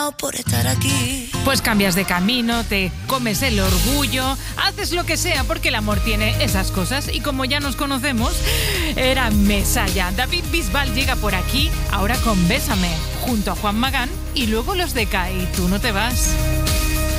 dado por estar aquí. Pues cambias de camino, te comes el orgullo, haces lo que sea porque el amor tiene esas cosas y como ya nos conocemos, era Mesaya. David Bisbal llega por aquí, ahora con Bésame, junto a Juan Magán y luego los de CAI. Tú no te vas.